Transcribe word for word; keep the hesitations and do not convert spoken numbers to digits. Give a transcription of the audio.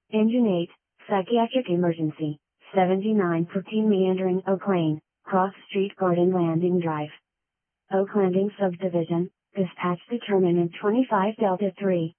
Engine eight, Psychiatric Emergency, seventy-nine fourteen Meandering Oak Lane, Cross Street Garden Landing Drive. Oak Landing Subdivision, dispatch determinant twenty-five Delta three.